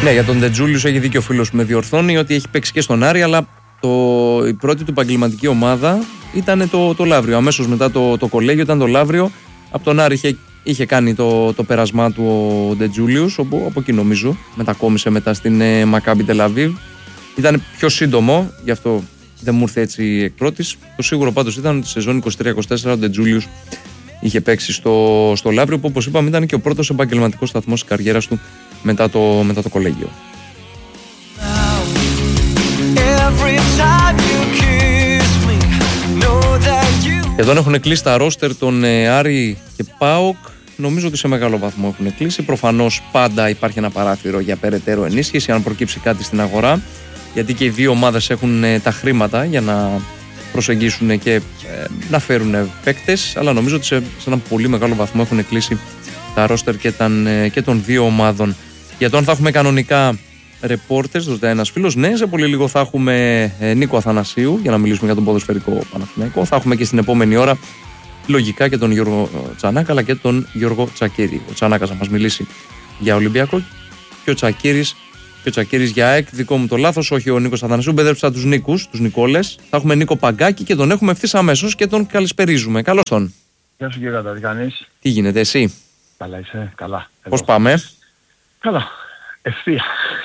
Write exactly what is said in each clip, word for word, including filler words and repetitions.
Ναι, για τον Ντετζούλιους έχει δίκιο ο φίλος που με διορθώνει ότι έχει παίξει και στον Άρη, αλλά το, η πρώτη του επαγγελματική ομάδα ήταν το, το Λαύριο. Αμέσως μετά το, το κολέγιο ήταν το Λαύριο. Από τον Άρη είχε, είχε κάνει το, το πέρασμά του ο Ντετζούλιους, όπου από εκεί νομίζω μετακόμισε μετά στην ε, Μακάμπι Τελαβίβ. Ήταν πιο σύντομο, γι' αυτό δεν μου ήρθε έτσι εκ πρώτης. Το σίγουρο πάντως ήταν ότι στη σεζόν είκοσι τρία είκοσι τέσσερα ο Ντετζούλιους είχε παίξει στο, στο Λαύριο, που όπως είπαμε ήταν και ο πρώτος επαγγελματικός σταθμός της καριέρας του μετά το, μετά το κολέγιο. Εδώ έχουν κλείσει τα ρόστερ των ε, Άρη και ΠΑΟΚ. Νομίζω ότι σε μεγάλο βαθμό έχουν κλείσει. Προφανώς πάντα υπάρχει ένα παράθυρο για περαιτέρω ενίσχυση αν προκύψει κάτι στην αγορά, γιατί και οι δύο ομάδες έχουν ε, τα χρήματα για να προσεγγίσουν και ε, να φέρουν παίκτες, αλλά νομίζω ότι σε, σε ένα πολύ μεγάλο βαθμό έχουν κλείσει τα ρόστερ και, ε, και των δύο ομάδων. Για το αν θα έχουμε κανονικά ρεπόρτες, ρωτάει ένας φίλος. Ναι, σε πολύ λίγο θα έχουμε ε, Νίκο Αθανασίου για να μιλήσουμε για τον ποδοσφαιρικό Παναθηναϊκό. Θα έχουμε και στην επόμενη ώρα λογικά και τον Γιώργο Τσανάκα αλλά και τον Γιώργο Τσακίρη. Ο Τσανάκας θα μας μιλήσει για Ολυμπιακό και ο Τσακίρης, και ο Τσακίρης για ΑΕΚ. Δικό μου το λάθος, όχι ο Νίκος Αθανασίου. Μπέδεψα τους Νίκους, τους Νικόλες. Θα έχουμε Νίκο Παγκάκη και τον έχουμε ευθύς αμέσως και τον καλησπερίζουμε. Καλώς τον. Γεια σου Γίγαντα, τι κάνεις? Τι γίνεται εσύ? Καλά είσαι, καλά. Πώς πάμε? Καλά, ευθεία.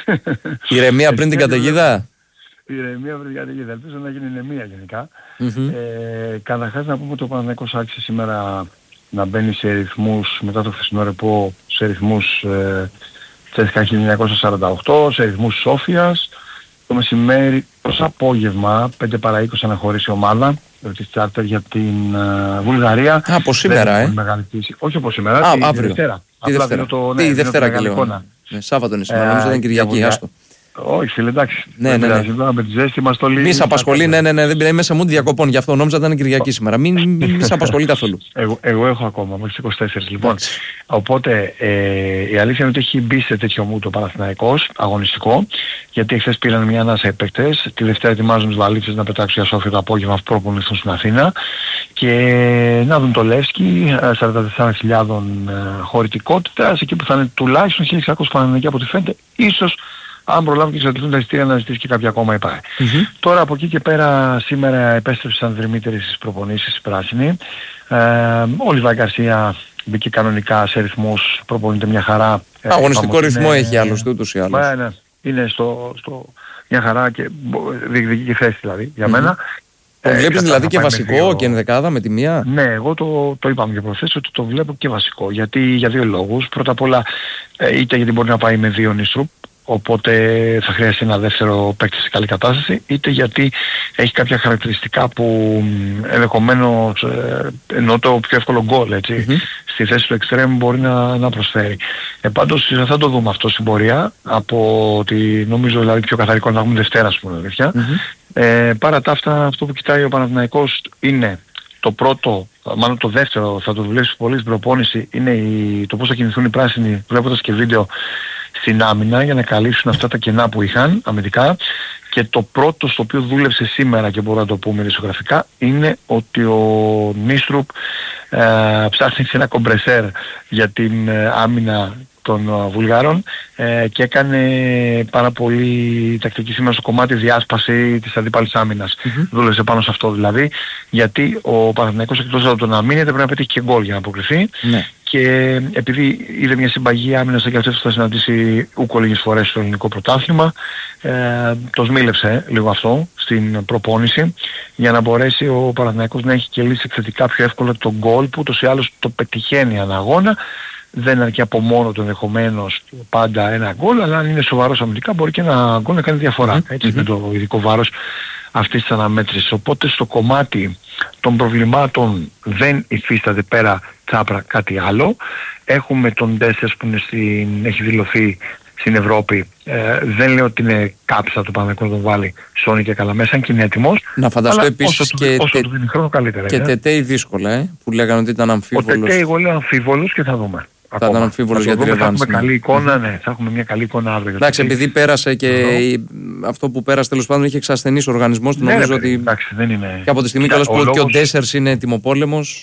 Ηρεμία πριν την καταιγίδα. Ηρεμία πριν την καταιγίδα, ελπίζω να γίνει ηρεμία γενικά. Mm-hmm. Ε, καταρχάς να πούμε ότι ο Παναθηναϊκός άρχισε σήμερα να μπαίνει σε ρυθμούς, μετά το χθεσινό ρεπό, σε ρυθμούς ε, Τσέσκα χίλια εννιακόσια σαράντα οκτώ, σε ρυθμούς Σόφιας. Το μεσημέρι, ως απόγευμα, πέντε παρά είκοσι αναχωρήσει η ομάδα της Τσάρτερ για την uh, Βουλγαρία. Α, από σήμερα, ε. Όχι από σήμερα, Α, τη, αύριο. τη Δευτέρα. Τη Δευτέρα. Το, τι ναι, Δευτέρα και λέω. Ναι, Σάββατο είναι σήμερα, ε, νομίζω ήταν Κυριακή, άστο. Όχι φίλε, εντάξει. Ναι, ναι, ναι. Με τη ζέστη μας το λίγο. Μη σε απασχολεί, ναι, ναι, ναι, δεν πειράζει μέσα μου διακοπών, γι' αυτό νόμιζα ότι ήταν Κυριακή σήμερα. Μην μη σε απασχολεί καθόλου. Εγώ, εγώ έχω ακόμα, μέχρι τις είκοσι τέσσερις λοιπόν. Οπότε ε, η αλήθεια είναι ότι έχει μπει σε τέτοιο μου το Παναθηναϊκός αγωνιστικό, γιατί χθες πήραν μια ανάσα οι παίκτες, τη Δευτέρα ετοιμάζουν τις βαλίτσες να πετάξουν για Σόφια το απόγευμα αφού προπονηθούν στην Αθήνα και να δουν το Λεύσκι, σαράντα τέσσερις χιλιάδες χωρητικότητας, εκεί που θα είναι τουλάχιστον χίλια εξακόσιοι Παναθηναϊκοί από ό,τι φαίνεται, ίσως αν προλάβουν και εξαρτηθούν τα εισιτήρια να ζητήσει και κάποια ακόμα η ΠΑΕ. Mm-hmm. Τώρα από εκεί και πέρα σήμερα επέστρεψαν δρυμύτερες στις προπονήσεις οι πράσινοι. Ε, ο Λιβάη Γκαρσία μπήκε κανονικά σε ρυθμούς, προπονείται μια χαρά. Αγωνιστικό ε, ρυθμό είναι, έχει άλλωστε ούτως ή άλλως. Ναι, ναι, είναι στο, στο μια χαρά και διεκδικεί θέση δηλαδή για mm-hmm. μένα. Το βλέπεις ε, δηλαδή και βασικό δύο... και ενδεκάδα με τη μία? Ναι, εγώ το, το είπαμε και προθέσεις ότι το βλέπω και βασικό. Γιατί για δύο λόγους. Πρώτα απ' όλα ε, είτε γιατί μπορεί να πάει με δύο Νίστρουπ, οπότε θα χρειαστεί ένα δεύτερο παίκτη σε καλή κατάσταση, είτε γιατί έχει κάποια χαρακτηριστικά που ενδεχομένως ε, ενώ το πιο εύκολο γκολ έτσι, mm-hmm. στη θέση του εξτρέμ μπορεί να, να προσφέρει. Ε, πάντως θα το δούμε αυτό στην πορεία, από ότι νομίζω δηλαδή πιο καθαρικό να έχουμε Δευτέρα ας πούμε αλήθεια. Mm-hmm. Ε, παρά τα αυτά αυτό που κοιτάει ο Παναθηναϊκός είναι το πρώτο, μάλλον το δεύτερο θα το δουλέψει πολύ στην προπόνηση, είναι η, το πώς θα κινηθούν οι πράσινοι βλέποντας και βίντεο στην άμυνα για να καλύψουν αυτά τα κενά που είχαν αμυντικά, και το πρώτο στο οποίο δούλεψε σήμερα και μπορώ να το πούμε ρισογραφικά είναι ότι ο Νίστρουπ ε, ψάχνει σε ένα κομπρεσέρ για την ε, άμυνα των uh, Βουλγάρων ε, και έκανε πάρα πολύ τακτική σήμερα στο κομμάτι διάσπαση της αντίπαλης άμυνας. Mm-hmm. Δούλεψε πάνω σε αυτό δηλαδή, γιατί ο Παναθηναϊκός εκτός από το να μείνει πρέπει να πετύχει και γκολ για να αποκριθεί. Mm-hmm. Και επειδή είδε μια συμπαγή άμυνας και αυτές θα συναντήσει ούκο λίγες φορές στο ελληνικό πρωτάθλημα, ε, το σμίλεψε λίγο αυτό στην προπόνηση για να μπορέσει ο Παναθηναϊκός να έχει και λύσει εξαιρετικά πιο εύκολα τον γκολ που ούτως ή άλλως το πετυχαίνει ανά αγώνα. Δεν αρκεί από μόνο του ενδεχομένως πάντα ένα γκολ, αλλά αν είναι σοβαρός αμυντικά μπορεί και ένα γκολ να κάνει διαφορά. Mm-hmm. Έτσι με το ειδικό βάρος αυτής της αναμέτρησης. Οπότε στο κομμάτι των προβλημάτων δεν υφίσταται πέρα τσάπρα κάτι άλλο. Έχουμε τον Ντέσσερς που είναι στην, έχει δηλωθεί στην Ευρώπη. Ε, δεν λέω ότι είναι κάψα του Παναθηναϊκού να τον βάλει Σόνι και καλά μέσα, αν και είναι έτοιμος. Να φανταστώ επίσης όσο και, του, όσο τε... του δίνει χρόνο καλύτερα. Και Τετέι δύσκολα, ε, που λέγανε ότι ήταν αμφίβολος. Ο Τετέι εγώ λέω αμφίβολος και θα δούμε. Θα ακόμα. Ήταν αμφίβολος για την ρευάνση. Θα έχουμε καλή εικόνα, mm-hmm. ναι, θα έχουμε μια καλή εικόνα αύριο. Εντάξει, επειδή πέρασε και mm-hmm. αυτό που πέρασε τέλος πάντων είχε εξασθενήσει ο οργανισμός του, ναι, νομίζω ρε, ότι εντάξει, δεν είναι... και από τη στιγμή καλώς που και ο Ντέσσερς είναι τιμοπόλεμος.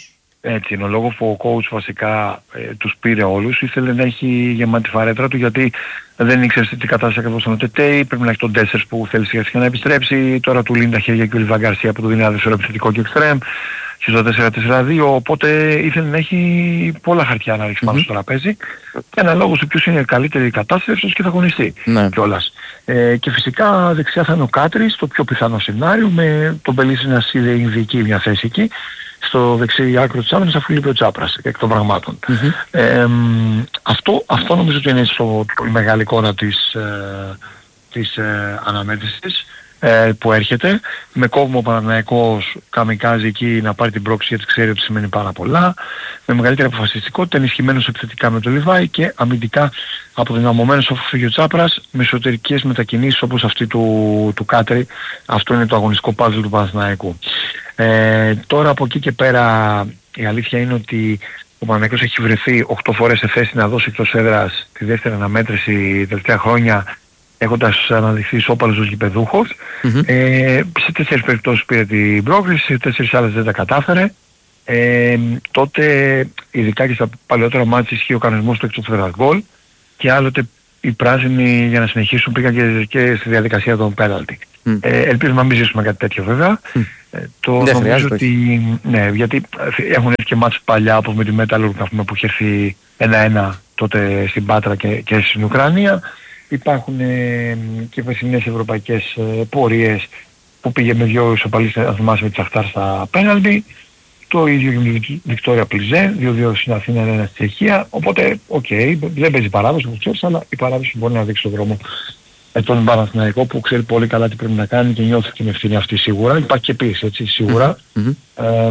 Έτσι είναι ο λόγος που ο coach βασικά ε, τους πήρε όλους. Ήθελε να έχει γεμάτη φαρέτρα του, γιατί δεν ήξερε τι κατάσταση ακριβώς στον Τετέι. Πρέπει να έχει τον τέσσερα που θέλει σιγά σιγά να επιστρέψει. Τώρα του λύνει τα χέρια και ο Λιβαν Γκαρσία που του δίνει ένα δεύτερο επιθετικό και εξτρέμ στο τέσσερα τέσσερα δύο, οπότε ήθελε να έχει πολλά χαρτιά να ρίξει πάνω mm-hmm. στο τραπέζι και αναλόγως του ποιος είναι η καλύτερη κατάσταση και θα αγωνιστεί ναι. κιόλας. Ε, και φυσικά δεξιά θα είναι ο Κάτρις, το πιο πιθανό σενάριο, με τον Πελίσι να συνδικεί μια θέση εκεί στο δεξί άκρο της άμυνας, αφού λείπει ο Τσάπρας εκ των πραγμάτων. Mm-hmm. Ε, αυτό, αυτό νομίζω ότι είναι στο, η μεγάλη εικόνα της, ε, της ε, αναμέτρησης που έρχεται, με κόβουμε ο Παναθηναϊκός καμικάζει εκεί να πάρει την πρόκληση, γιατί ξέρει ότι σημαίνει πάρα πολλά, με μεγαλύτερη αποφασιστικότητα, ενισχυμένος επιθετικά με το Λιβάι και αμυντικά αποδυναμωμένος αφού φύγει ο Τσάπρας, με εσωτερικές μετακινήσεις όπως αυτή του, του Κάτρι. Αυτό είναι το αγωνιστικό πάζλ του Παναθηναϊκού. Ε, τώρα από εκεί και πέρα η αλήθεια είναι ότι ο Παναθηναϊκός έχει βρεθεί οκτώ φορές σε θέση να δώσει εκτός έδρας τη δεύτερη αναμέτρηση τα τελευταία χρόνια, έχοντας αναδειχθεί ισόπαλος ως γηπεδούχος. Mm-hmm. Ε, σε τέσσερις περιπτώσεις πήρε την πρόκριση, σε τέσσερις άλλες δεν τα κατάφερε. Ε, τότε, ειδικά και στα παλαιότερα μάτια, ισχύει ο κανονισμός του εξωφέρας γκολ και άλλοτε οι πράσινοι για να συνεχίσουν πήγαν και, και στη διαδικασία των πέναλτι. Mm. Ε, ελπίζουμε να μην ζήσουμε κάτι τέτοιο βέβαια. Mm. Ε, το δεν νομίζω ότι, ναι, γιατί έχουν έρθει και μάτς παλιά όπως με τη Metalurg που είχε έρθει ένα-ένα τότε στην Πάτρα και, και στην Ουκρανία. Υπάρχουν ε, και περσινές ευρωπαϊκές ε, πορείες που πήγε με δυο ισοπαλίες, αν θυμάσαι, με τη Σαχτάρ στα πέναλτι. Το ίδιο και με τη Βικτόρια Πλιζέ, δύο δύο στην Αθήνα, ένα στη Τσεχία. Οπότε, οκ, okay, δεν παίζει παράδοση όπως ξέρεις, αλλά η παράδοση μπορεί να δείξει τον δρόμο ε, τον Παναθηναϊκό που ξέρει πολύ καλά τι πρέπει να κάνει και νιώθει την ευθύνη αυτή σίγουρα. Υπάρχει και πίεση, έτσι, σίγουρα. Mm-hmm. Ε,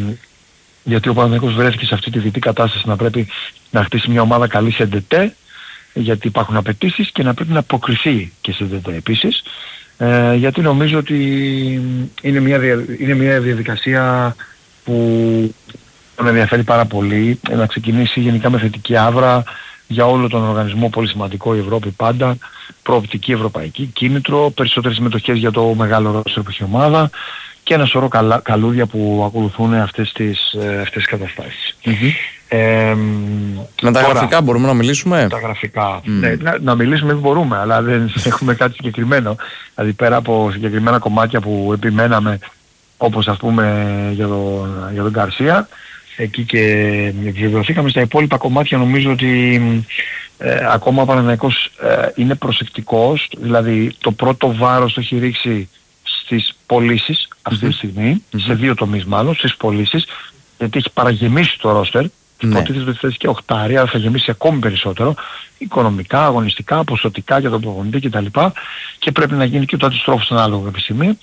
γιατί ο Παναθηναϊκός βρέθηκε σε αυτή τη δυτή κατάσταση να πρέπει να χτίσει μια ομάδα καλή σε ντετέ, γιατί υπάρχουν απαιτήσεις και να πρέπει να αποκριθεί και σε ΔΕΤΕ επίσης, ε, γιατί νομίζω ότι είναι μια, δια, είναι μια διαδικασία που με ενδιαφέρει πάρα πολύ, να ξεκινήσει γενικά με θετική άβρα για όλο τον οργανισμό, πολύ σημαντικό, η Ευρώπη πάντα, προοπτική ευρωπαϊκή, κίνητρο, περισσότερες συμμετοχές για το μεγάλο ρόστερ που έχει ομάδα και ένα σωρό καλα, καλούδια που ακολουθούν αυτές τις, αυτές τις καταστάσεις. Mm-hmm. Ε, με τα τώρα, γραφικά μπορούμε να μιλήσουμε. Τα γραφικά. Mm. Ναι, να, να μιλήσουμε δεν μπορούμε, αλλά δεν έχουμε κάτι συγκεκριμένο. Δηλαδή πέρα από συγκεκριμένα κομμάτια που επιμέναμε, όπως ας πούμε για, το, για τον Γκαρσία, εκεί και επιβεβαιωθήκαμε στα υπόλοιπα κομμάτια. Νομίζω ότι ε, ακόμα ο Παναθηναϊκός ε, είναι προσεκτικός, δηλαδή το πρώτο βάρος το έχει ρίξει στις πωλήσεις αυτή mm-hmm. τη στιγμή, mm-hmm. σε δύο τομείς μάλλον, στις πωλήσεις, γιατί έχει παραγεμίσει το ρόστερ. Υποτίθεται ότι θες και οχτάρια, αλλά θα γεμίσει ακόμη περισσότερο, οικονομικά, αγωνιστικά, ποσοτικά για τον προπονητή κτλ. Και πρέπει να γίνει και το αντιστρόφως ανάλογο κάποια στιγμή.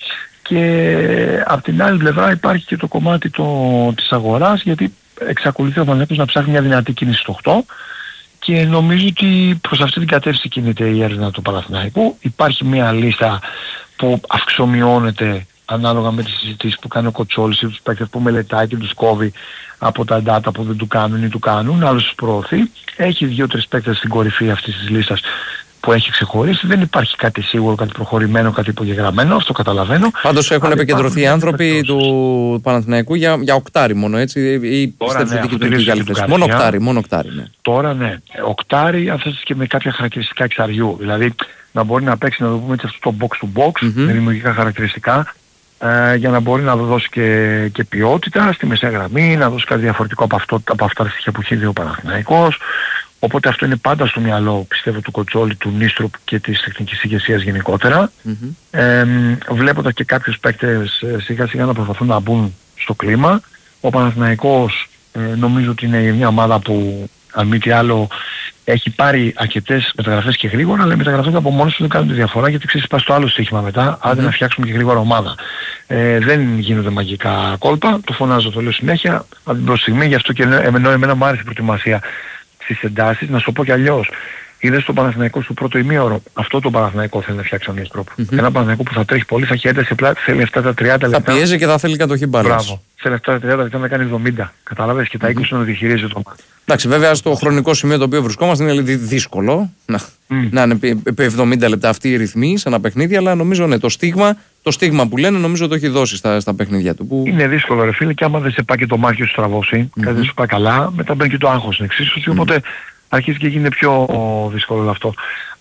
Και από την άλλη πλευρά υπάρχει και το κομμάτι το, της αγοράς, γιατί εξακολουθεί ο Παναθηναϊκός να ψάχνει μια δυνατή κίνηση στο οκτώ και νομίζω ότι προς αυτή την κατεύθυνση κινείται η έρευνα του Παναθηναϊκού. Υπάρχει μια λίστα που αυξομειώνεται ανάλογα με τις συζητήσεις που κάνει ο Κοτσόλης ή τους παίκτες που μελετάει και τους κόβει από τα data που δεν του κάνουν ή του κάνουν, άλλους τους προωθεί. Έχει δύο-τρεις παίκτες στην κορυφή αυτής της λίστας που έχει ξεχωρίσει. Δεν υπάρχει κάτι σίγουρο, κάτι προχωρημένο, κάτι υπογεγραμμένο, αυτό καταλαβαίνω. Πάντως έχουν επικεντρωθεί οι άνθρωποι του Παναθηναϊκού για, για οκτάρι μόνο, έτσι, ή πιστεύετε ότι και για άλλη θέση. Μόνο οκτάρι, μόνο οκτάρι, ναι. Τώρα ναι, οκτάρι αν θες και με κάποια χαρακτηριστικά εξαριού, δηλαδή να μπορεί να παίξει, να το πούμε, αυτό το box to box, mm-hmm. με δημιουργικά χαρακτηριστικά, ε, για να μπορεί να δώσει και, και ποιότητα στη μεσαία γραμμή, να δώσει κάτι διαφορετικό από, αυτό, από αυτά τα στοιχεία που έχει δει ο Παναθηναϊκός. Οπότε αυτό είναι πάντα στο μυαλό, πιστεύω, του Κοτσόλη, του Νίστροπ και της τεχνικής ηγεσίας γενικότερα. Mm-hmm. Ε, βλέποντας και κάποιους παίκτες ε, σιγά σιγά να προσπαθούν να μπουν στο κλίμα. Ο Παναθηναϊκός ε, νομίζω ότι είναι μια ομάδα που, αν μη τι άλλο, έχει πάρει αρκετές μεταγραφές και γρήγορα, αλλά οι μεταγραφές από μόνος του δεν κάνουν τη διαφορά, γιατί ξέρεις, πας στο άλλο στοίχημα μετά, mm-hmm. άντε να φτιάξουμε και γρήγορα ομάδα. Ε, δεν γίνονται μαγικά κόλπα, το φωνάζω, το λέω συνέχεια, από την πρώτη στιγμή, γι' αυτό και ενώ εμένα μου άρεσε η προετοιμασία στις εντάσεις, να σου το πω κι αλλιώς. είδες τον Παναθηναϊκό στο πρώτο ημίωρο. Αυτό το Παναθηναϊκό θέλει να φτιάξει ο Νίστροπ. Mm-hmm. Ένα Παναθηναϊκό που θα τρέχει πολύ, θα έχει ένταση πλάτη, θέλει αυτά τα τριάντα λεπτά. Θα πιέζει και θα θέλει κατοχή μπάλας. Μπράβο. Θέλει αυτά τα τριάντα λεπτά να κάνει εβδομήντα. Κατάλαβες, και τα είκοσι mm-hmm. να διαχειρίζεται το μάτι. Εντάξει, βέβαια στο χρονικό σημείο το οποίο βρισκόμαστε είναι δηλαδή δύσκολο να, mm. να είναι επί εβδομήντα λεπτά αυτοί οι ρυθμοί σε ένα παιχνίδι, αλλά νομίζω ναι, το στίγμα, το στίγμα που λένε νομίζω το έχει δώσει στα, στα παιχνίδια του. Που... Είναι δύσκολο, ρε φίλε, και άμα δεν σε πάει και το μάχη σου τραβώσει, mm-hmm. κάτι δεν σου πάει καλά, μετά μπαίνει και το άγχος στην εξίσωση, mm-hmm. οπότε αρχίζει και γίνεται πιο δύσκολο αυτό.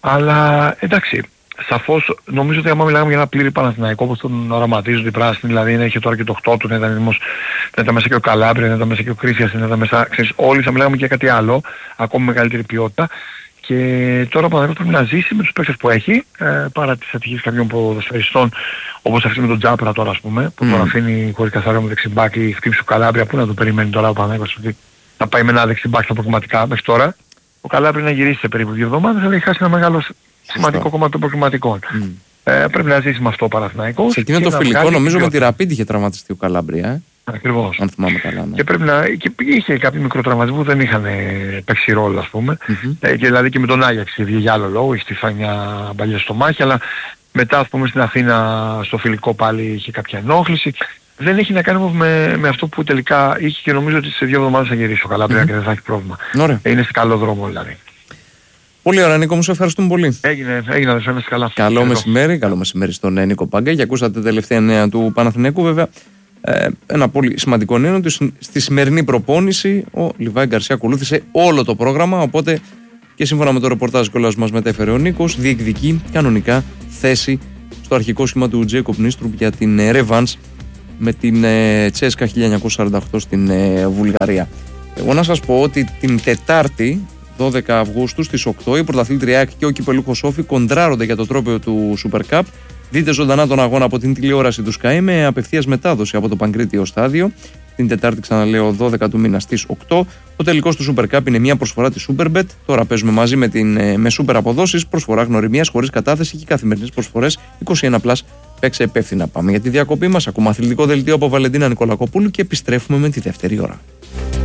Αλλά εντάξει, σαφώς νομίζω ότι άμα μιλάμε για ένα πλήρη Παναθηναϊκό όπως τον οραματίζονται οι πράσινοι, δηλαδή να είχε τώρα και το οκτώ του, να ήταν, έτοιμος, να ήταν μέσα και ο Καλάμπρια, να ήταν μέσα και ο Κρίσιας, να ήταν μέσα, ξέρεις, όλοι θα μιλάμε για κάτι άλλο, ακόμη μεγαλύτερη ποιότητα. Και τώρα ο Παναθηναϊκός πρέπει να ζήσει με τους παίκτες που έχει, ε, παρά τις ατυχίες κάποιων ποδοσφαιριστών, όπως αυτή με τον Τζάπρα τώρα, ας πούμε, που mm. τον αφήνει χωρίς καθαρό με δεξιμπάκι, χτύψει ο Καλάμπρια, πού να το περιμένει τώρα ο Παναθηναϊκός, ότι θα πάει με ένα δεξιμπάκι στα προγραμματικά μέχρι τώρα. Ο Καλάμπρια να γυρίσει σε περίπου δύο εβδομάδες, αλλά έχει χάσει ένα μεγάλο σημαντικό κομμάτι των προγραμματικών. Mm. Ε, πρέπει να ζήσει με αυτό ο Παναθηναϊκός. Σε εκείνο το φιλικό νομίζω με τη Ραπίντ είχε τραυματιστεί ο Καλάμπρια. Ε? Ακριβώς. Αν θυμάμαι καλά. Ναι. Και πρέπει να... Και είχε κάποιοι μικροτραυματισμοί που δεν είχαν παίξει ρόλο, ας πούμε. Mm-hmm. Ε, και δηλαδή και με τον Άγιαξ είχε βγει για άλλο λόγο, είχε φάει μια μπαλιά στο μάχη, αλλά μετά, ας πούμε, στην Αθήνα στο φιλικό πάλι είχε κάποια ενόχληση. Δεν έχει να κάνει με, με αυτό που τελικά είχε, και νομίζω ότι σε δύο εβδομάδες θα γυρίσει ο Καλάμπρια mm-hmm. και δεν θα έχει πρόβλημα. Ωραία. Είναι σε καλό δρόμο δηλαδή. Πολύ ωραία, Νίκο, μου σε ευχαριστούμε πολύ. Έγινε, έγινε, δεν φαίνεσαι καλά. Καλό μεσημέρι, καλό μεσημέρι στον Νίκο Πάγκα. Και ακούσατε τελευταία νέα του Παναθηναϊκού, βέβαια. Ε, ένα πολύ σημαντικό νέο ότι στη σημερινή προπόνηση ο Λιβάη Γκαρσία ακολούθησε όλο το πρόγραμμα. Οπότε και σύμφωνα με το ρεπορτάζ που μας μετέφερε ο Νίκος, διεκδικεί κανονικά θέση στο αρχικό σχήμα του Τζέικοπ Νίστρουπ για την Revanche με την ε, Τσέσκα χίλια εννιακόσια σαράντα οκτώ στην ε, Βουλγαρία. Εγώ να σας πω ότι την Τετάρτη δώδεκα Αυγούστου στις οκτώ η πρωταθλήτρια ΑΕΚ και ο κυπελούχος Σόφι κοντράρονται για το τρόπαιο του Super Cup. Δείτε ζωντανά τον αγώνα από την τηλεόραση του Sky με απευθείας μετάδοση από το Παγκρίτιο στάδιο. Την Τετάρτη, ξαναλέω, δώδεκα του μήνα στις οκτώ. Ο τελικός του Super Cup είναι μια προσφορά της Superbet. Τώρα παίζουμε μαζί με, την, με super αποδόσεις, προσφορά γνωριμίας χωρίς κατάθεση και καθημερινές προσφορές είκοσι ένα συν. Παίξε υπεύθυνα. Πάμε για τη διακοπή μας. Ακούμε αθλητικό δελτίο από Βαλεντίνα Νικολακοπούλου και επιστρέφουμε με τη δεύτερη ώρα.